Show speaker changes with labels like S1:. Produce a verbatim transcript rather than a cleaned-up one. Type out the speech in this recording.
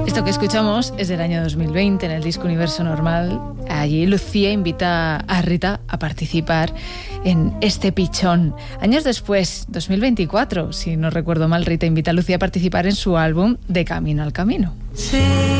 S1: Esto que escuchamos es del año dos mil veinte, en el disco Universo Normal. Allí Lucía invita a Rita a participar en Este Pichón. Años después, dos mil veinticuatro, si no recuerdo mal, Rita invita a Lucía a participar en su álbum De Camino al Camino. Sí.